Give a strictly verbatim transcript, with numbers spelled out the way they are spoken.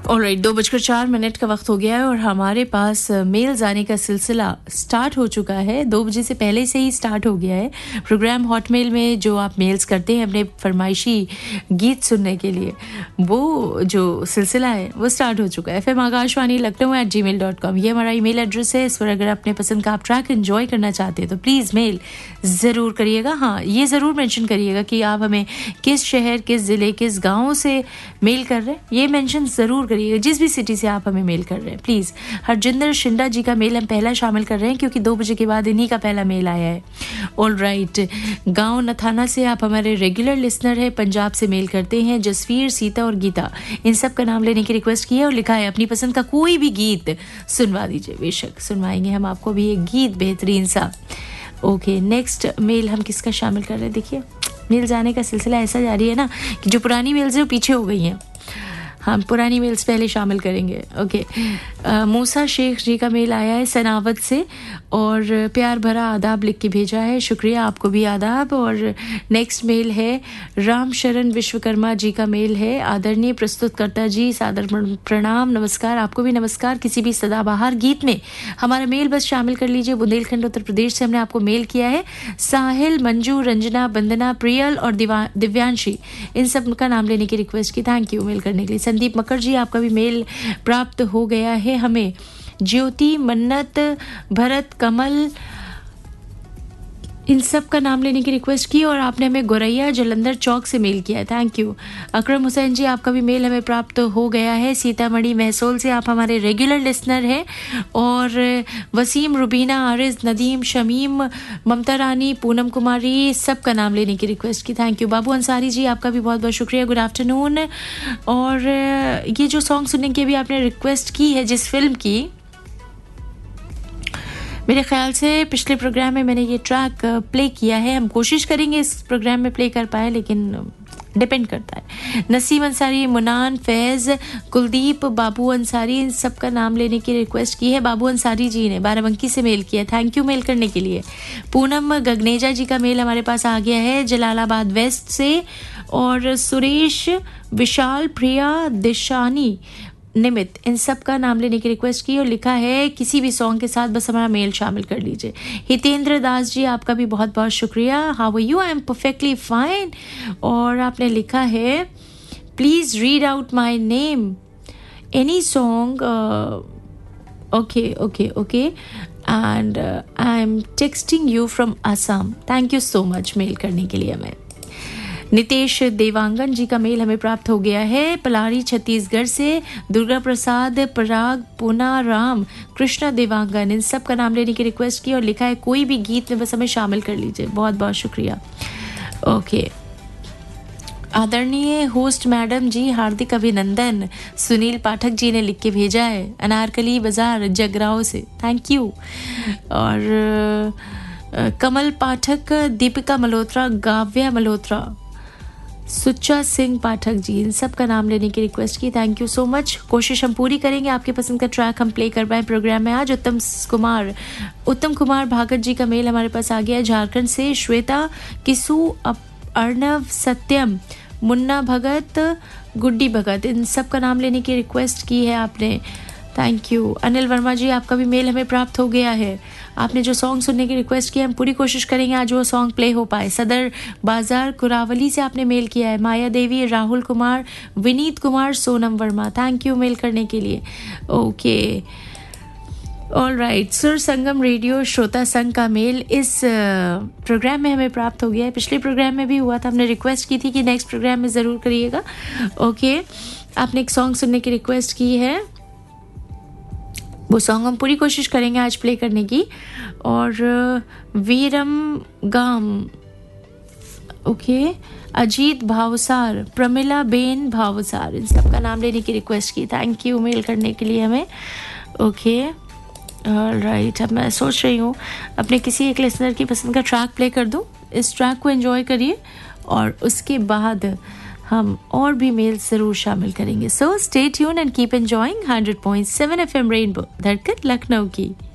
Alright, दो बजकर चार मिनट का वक्त हो गया है और हमारे पास मेल्स आने का सिलसिला स्टार्ट हो चुका है। दो बजे से पहले से ही स्टार्ट हो गया है प्रोग्राम हॉटमेल में। जो आप मेल्स करते हैं अपने फरमाइशी गीत सुनने के लिए, वो जो सिलसिला है वो स्टार्ट हो चुका है। F M Akashvani Lucknow eight जी मेल डॉट कॉम ये हमारा ई मेल एड्रेस है। इस पर अगर अपने पसंद का आप ट्रैक एंजॉय करना चाहते हैं तो प्लीज़ मेल ज़रूर करिएगा। हाँ, ये ज़रूर मेंशन करिएगा कि आप हमें किस शहर, किस ज़िले, किस गाँव से मेल कर रहे हैं। ये मेंशन ज़रूर करिएगा, जिस भी सिटी से आप हमें मेल कर रहे हैं। प्लीज़, हरजिंदर शिंडा जी का मेल हम पहला शामिल कर रहे हैं क्योंकि दो बजे के बाद इन्हीं का पहला मेल आया है। ऑल राइट, गाँव नथाना से आप हमारे रेगुलर लिसनर हैं, पंजाब से मेल करते हैं। जसवीर, सीता और गीता, इन सब का नाम लेने की रिक्वेस्ट की है और लिखा है अपनी पसंद का कोई भी गीत सुनवा दीजिए। बेशक सुनवाएंगे हम आपको भी एक गीत बेहतरीन सा। ओके, नेक्स्ट मेल हम किसका शामिल कर रहे हैं? देखिए, मेल जाने का सिलसिला ऐसा जारी है ना कि जो पुरानी मेल्स है वो पीछे हो गई हैं। हम पुरानी मेल्स पहले शामिल करेंगे। ओके, मूसा शेख जी का मेल आया है सनावत से और प्यार भरा आदाब लिख के भेजा है। शुक्रिया, आपको भी आदाब। और नेक्स्ट मेल है राम शरण विश्वकर्मा जी का मेल है। आदरणीय प्रस्तुतकर्ता जी, सादर प्रणाम, नमस्कार। आपको भी नमस्कार। किसी भी सदाबहार गीत में हमारा मेल बस शामिल कर लीजिए। बुंदेलखंड उत्तर प्रदेश से हमने आपको मेल किया है। साहिल, मंजू, रंजना, वंदना, प्रियल और दिव्यांशी, इन सब का नाम लेने की रिक्वेस्ट की। थैंक यू मेल करने के लिए। संदीप मकर जी, आपका भी मेल प्राप्त हो गया है हमें। ज्योति, मन्नत, भरत, कमल, इन सब का नाम लेने की रिक्वेस्ट की और आपने हमें गोरैया जलंधर चौक से मेल किया है। Thank you. अकरम हुसैन जी, आपका भी मेल हमें प्राप्त हो गया है। सीतामढ़ी महसूल से आप हमारे रेगुलर लिसनर हैं। और वसीम, रुबीना, आरिज, नदीम, शमीम, ममता रानी, पूनम कुमारी, सब का नाम लेने की रिक्वेस्ट की। Thank you. बाबू अंसारी जी, आपका भी बहुत बहुत शुक्रिया। Good afternoon. और ये जो सॉन्ग सुनने की भी आपने रिक्वेस्ट की है जिस फिल्म की, मेरे ख्याल से पिछले प्रोग्राम में मैंने ये ट्रैक प्ले किया है। हम कोशिश करेंगे इस प्रोग्राम में प्ले कर पाए, लेकिन डिपेंड करता है। नसीम अंसारी, मुनान, फैज़, कुलदीप, बाबू अंसारी, इन सब का नाम लेने की रिक्वेस्ट की है। बाबू अंसारी जी ने बाराबंकी से मेल किया। थैंक यू मेल करने के लिए। पूनम गगनेजा जी का मेल हमारे पास आ गया है जलालाबाद वेस्ट से। और सुरेश, विशाल, प्रिया, दिशानी, निमित, इन सब का नाम लेने की रिक्वेस्ट की और लिखा है किसी भी सॉन्ग के साथ बस हमारा मेल शामिल कर लीजिए। हितेंद्र दास जी, आपका भी बहुत बहुत शुक्रिया। How are you? I am perfectly fine. और आपने लिखा है please read out my name, any song. Okay okay okay and I am texting you from Assam. Thank you so much mail करने के लिए हमें। नितेश देवांगन जी का मेल हमें प्राप्त हो गया है पलारी छत्तीसगढ़ से। दुर्गा प्रसाद, पराग, पूना राम, कृष्णा देवांगन, इन सब का नाम लेने की रिक्वेस्ट की और लिखा है कोई भी गीत में बस हमें शामिल कर लीजिए। बहुत बहुत शुक्रिया। ओके, आदरणीय होस्ट मैडम जी, हार्दिक अभिनंदन। सुनील पाठक जी ने लिख के भेजा है अनारकली बाजार जगराव से। Thank you. और कमल पाठक, दीपिका मल्होत्रा, गाव्या मल्होत्रा, सुच्चा सिंह पाठक जी, इन सब का नाम लेने की रिक्वेस्ट की। Thank you so much. कोशिश हम पूरी करेंगे आपके पसंद का ट्रैक हम प्ले कर पाए प्रोग्राम में आज। उत्तम कुमार उत्तम कुमार भागत जी का मेल हमारे पास आ गया है झारखंड से। श्वेता, किसू, अर्णव, सत्यम, मुन्ना भगत, गुड्डी भगत, इन सब का नाम लेने की रिक्वेस्ट की है आपने। Thank you. अनिल वर्मा जी, आपका भी मेल हमें प्राप्त हो गया है। आपने जो सॉन्ग सुनने की रिक्वेस्ट की, हम पूरी कोशिश करेंगे आज वो सॉन्ग प्ले हो पाए। सदर बाजार कुरावली से आपने मेल किया है। माया देवी, Rahul Kumar, Vineet Kumar, Sonam Verma, thank you mail करने के लिए। Okay, all right. सुर संगम रेडियो श्रोता संघ का मेल इस प्रोग्राम में हमें प्राप्त हो गया है। पिछले प्रोग्राम में भी हुआ था, हमने रिक्वेस्ट की थी कि नेक्स्ट प्रोग्राम में ज़रूर करिएगा। ओके, आपने एक सॉन्ग सुनने की रिक्वेस्ट की है, वो सॉन्ग हम पूरी कोशिश करेंगे आज प्ले करने की। और वीरम गाम, ओके, अजीत भावसार, प्रमिला बेन भावसार, इन सब का नाम लेने की रिक्वेस्ट की। थैंक यू मेल करने के लिए हमें। Okay, right. अब मैं सोच रही हूँ अपने किसी एक लिसनर की पसंद का ट्रैक प्ले कर दूँ। इस ट्रैक को एंजॉय करिए और उसके बाद हम और भी मेल जरूर शामिल करेंगे। So stay tune and keep enjoying hundred point seven F M rainbow, धड़कन लखनऊ की।